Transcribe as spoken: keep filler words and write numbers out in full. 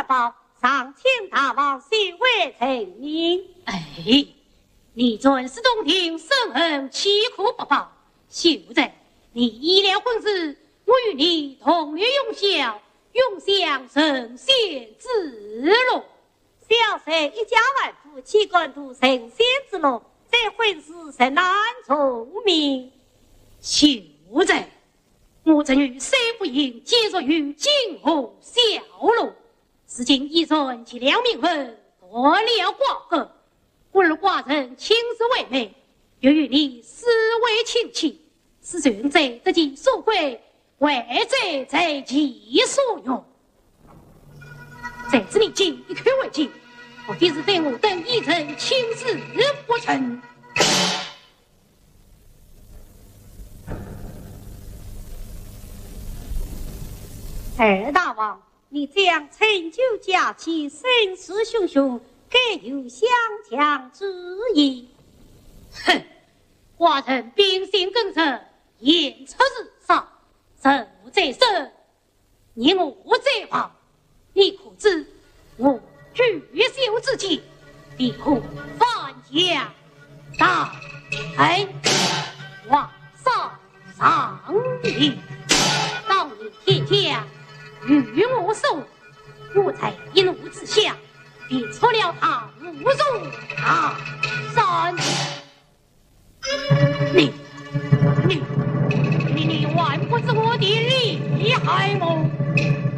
报，上请大王先为成命。 哎，你尊师重听，深恩岂可不报？秀才，你依了婚事，我与你同月永宵，永享神仙之乐。 小婿一家万夫，岂敢图神仙之乐？这婚事甚难从命。 秀才，我这女虽不应，皆属于金河小路。如今一人及两名人夺了寡格，故而寡人亲自为媒，又与你私为亲戚，是权者得其所归，为者在其所用。在此你今一口为尽，我非是对我等一人亲自不成。 二大王，你将成就佳期，声势汹汹，该有相强之意。 哼，寡人秉性耿直，言出日上，人无在身，你我在旁。你可知我举秀之际，必可翻江倒海，往上上礼。当你天将与我手，我在一怒之下，便出了他侮辱他山。你你你你还不知我的厉害吗？